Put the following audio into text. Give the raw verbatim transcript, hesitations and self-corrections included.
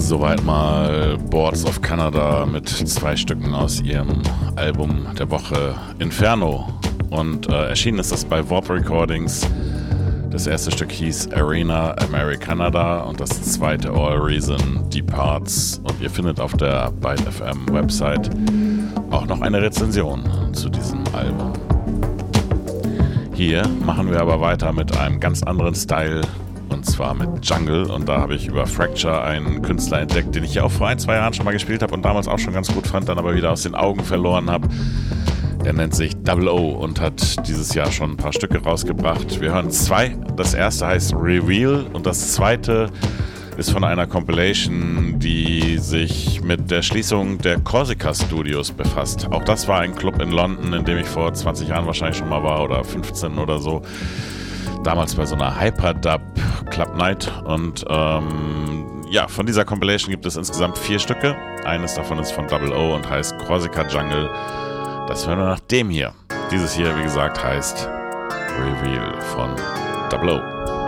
Soweit mal Boards of Canada mit zwei Stücken aus ihrem Album der Woche Inferno. Und äh, erschienen ist das bei Warp Recordings. Das erste Stück hieß Arena Americanada und das zweite All Reason Departs. Und ihr findet auf der Byte F M Website auch noch eine Rezension zu diesem Album. Hier machen wir aber weiter mit einem ganz anderen Style. Und zwar mit Jungle, und da habe ich über Fracture einen Künstler entdeckt, den ich ja auch vor ein, zwei Jahren schon mal gespielt habe und damals auch schon ganz gut fand, dann aber wieder aus den Augen verloren habe. Er nennt sich Double O und hat dieses Jahr schon ein paar Stücke rausgebracht. Wir hören zwei. Das erste heißt Reveal und das zweite ist von einer Compilation, die sich mit der Schließung der Corsica Studios befasst. Auch das war ein Club in London, in dem ich vor zwanzig Jahren wahrscheinlich schon mal war oder fünfzehn oder so. Damals bei so einer Hyperdub Club Night und ähm, ja, von dieser Compilation gibt es insgesamt vier Stücke. Eines davon ist von Double O und heißt Corsica Jungle. Das hören wir nach dem hier. Dieses hier, wie gesagt, heißt Reveal von Double O.